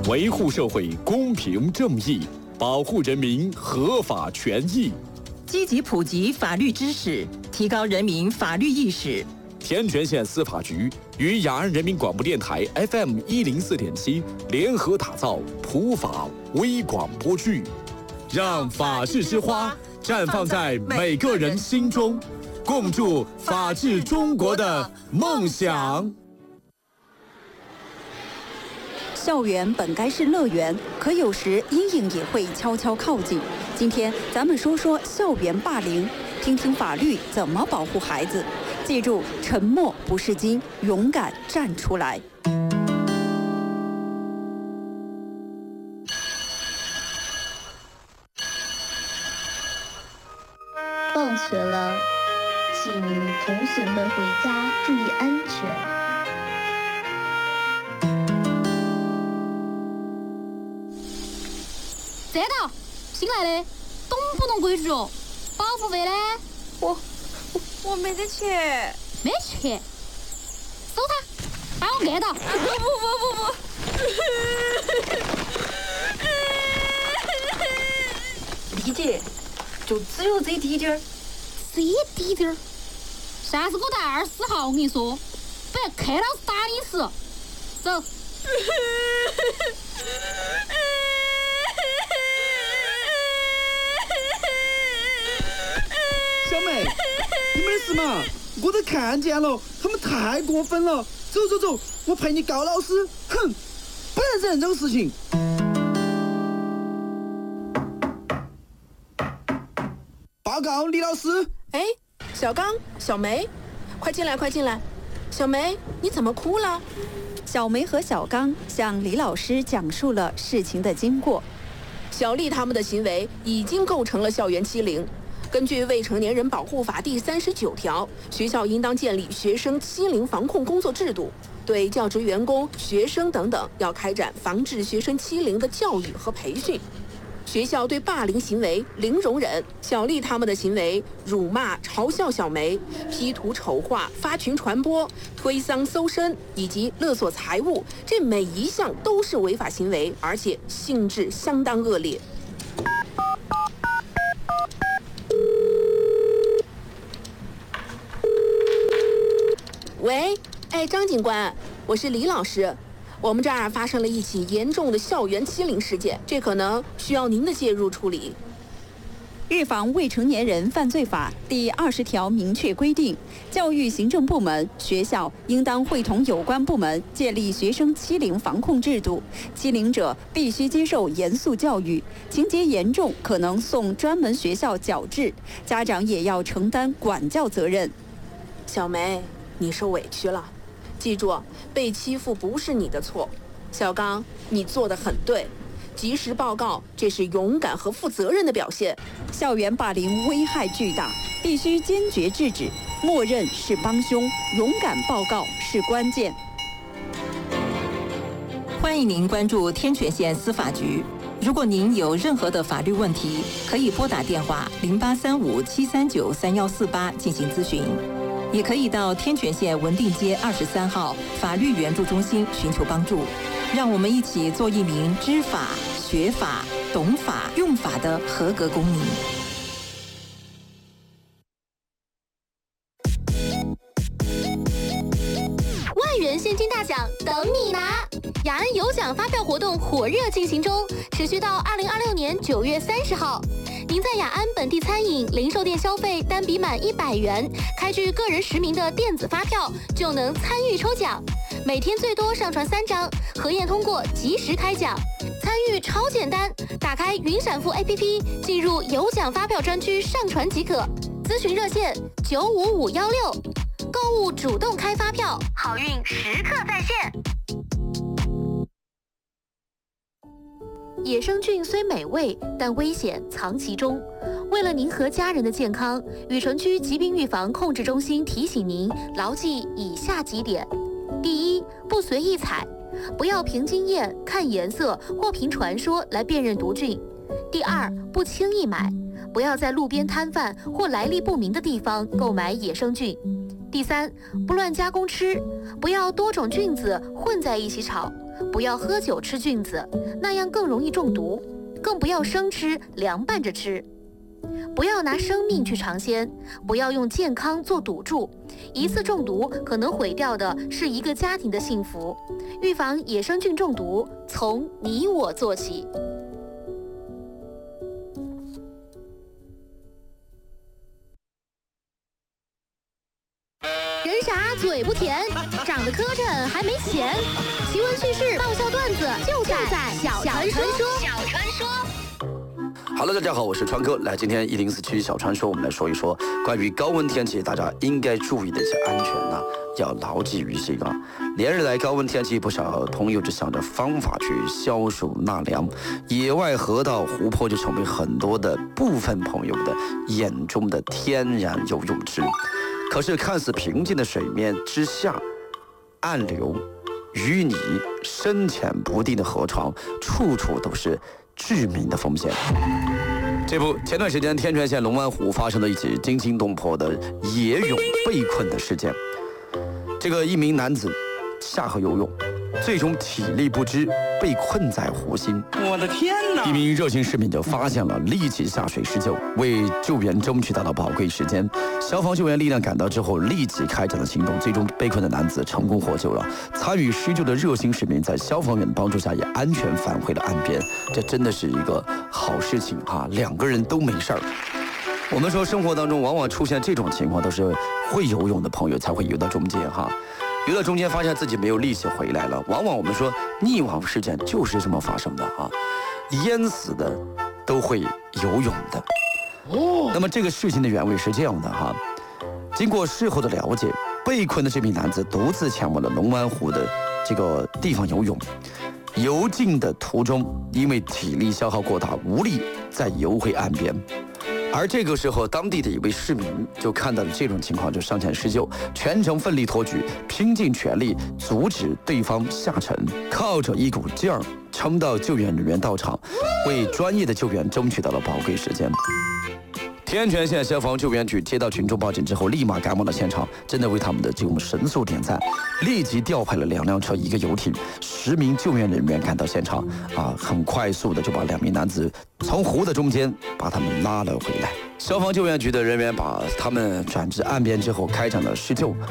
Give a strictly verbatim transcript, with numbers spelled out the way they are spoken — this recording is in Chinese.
维护社会公平正义，保护人民合法权益， 积极普及法律知识，提高人民法律意识。 天全县司法局与雅安人民广播电台 F M 一零四点七联合打造普法微广播剧，让法治之花绽放在每个人心中，共筑法治中国的梦想。 校园本该是乐园，可有时阴影也会悄悄靠近。今天咱们说说校园霸凌，听听法律怎么保护孩子。记住，沉默不是金，勇敢站出来。 放学了，请同学们回家注意安全。 站到，新来的，懂不懂规矩哦？保护费呢？ 我我我没得钱。 没钱？搜他，把我按到！ 不不不不不！理解，就只有这滴点儿。 这滴点儿？下次给我带二十四号，我跟你说，不然看老师打你一次。走。 小妹，你没事嘛？我都看见了，他们太过分了。走走走，我陪你告老师。哼，不能忍这种事情。报告李老师。 哎，小刚、小梅，快进来，快进来。小梅，你怎么哭了？ 小梅和小刚向李老师讲述了事情的经过。 小丽他们的行为已经构成了校园欺凌。根据《未成年人保护法》第三十九条，学校应当建立学生欺凌防控工作制度，对教职员工、学生等等要开展防治学生欺凌的教育和培训。学校对霸凌行为零容忍，小丽他们的行为辱骂、嘲笑小梅、P 图丑化、发群传播、推搡搜身以及勒索财物，这每一项都是违法行为，而且性质相当恶劣。喂，哎，张警官，我是李老师，我们这儿发生了一起严重的校园欺凌事件，这可能需要您的介入处理。 预防未成年人犯罪法第二十条明确规定，教育行政部门、学校应当会同有关部门建立学生欺凌防控制度，欺凌者必须接受严肃教育，情节严重可能送专门学校矫治，家长也要承担管教责任。 小梅，你受委屈了，记住，被欺负不是你的错。小刚，你做得很对，及时报告，这是勇敢和负责任的表现。 校园霸凌危害巨大，必须坚决制止，默认是帮凶，勇敢报告是关键。 欢迎您关注天全县司法局。如果您有任何的法律问题，可以拨打电话零八三五七三九三幺四八进行咨询。也可以到天全县文定街二十三号法律援助中心寻求帮助。让我们一起做一名知法、学法、懂法、用法的合格公民。 万元现金大奖等你拿！雅安有奖发票活动火热进行中，持续到二零二六年九月三十号。您在雅安本地餐饮、零售店消费单笔满一百元，开具个人实名的电子发票，就能参与抽奖。每天最多上传三张，核验通过及时开奖。参与超简单，打开云闪付 A P P， 进入有奖发票专区上传即可。咨询热线九五五幺六，购物主动开发票，好运时刻在线。野生菌虽美味，但危险藏其中。为了您和家人的健康，雨城区疾病预防控制中心提醒您牢记以下几点：第一，不随意采，不要凭经验、看颜色或凭传说来辨认毒菌；第二，不轻易买，不要在路边摊贩或来历不明的地方购买野生菌； 第三，不乱加工吃，不要多种菌子混在一起炒，不要喝酒吃菌子，那样更容易中毒，更不要生吃凉拌着吃。不要拿生命去尝鲜，不要用健康做赌注，一次中毒可能毁掉的是一个家庭的幸福。预防野生菌中毒，从你我做起。人傻嘴不甜，长得磕碜还没钱。奇闻趣事、爆笑段子，就在小传说。小传说。 Hello， 大家好，我是川哥。来，今天一零四区小传说，我们来说一说关于高温天气大家应该注意的一些安全呐、啊，要牢记于心啊。连日来高温天气，不少朋友就想着方法去消暑纳凉，野外河道、湖泊就成为很多的部分朋友的眼中的天然游泳池。可是看似平静的水面之下，暗流、淤泥、深浅不定的河床，处处都是致命的风险。这不，前段时间天全县龙湾湖发生了一起惊心动魄的野泳被困的事件。这个一名男子下河游泳，最终体力不支，被困在湖心。 我的天哪！ 一名热心市民就发现了，立即下水施救，为救援争取到了宝贵时间。消防救援力量赶到之后，立即开展了行动，最终被困的男子成功获救了。参与施救的热心市民在消防员的帮助下，也安全返回了岸边。这真的是一个好事情哈，两个人都没事儿。我们说生活当中往往出现这种情况，都是会游泳的朋友才会游到中间哈。游到中间发现自己没有力气回来了，往往我们说溺亡事件就是这么发生的啊，淹死的都会游泳的。哦，那么这个事情的原委是这样的哈，经过事后的了解，被困的这名男子独自前往了龙湾湖的这个地方游泳，游进的途中因为体力消耗过大，无力再游回岸边。而这个时候，当地的一位市民就看到了这种情况，就上前施救，全程奋力托举，拼尽全力阻止对方下沉，靠着一股劲儿撑到救援人员到场，为专业的救援争取到了宝贵时间。天全县消防救援局接到群众报警之后，立马赶往了现场，真的为他们的这种神速点赞，立即调派了两辆车、一个游艇，十名救援人员赶到现场，啊，很快速的就把两名男子从湖的中间把他们拉了回来。消防救援局的人员把他们转至岸边之后，开展了施救。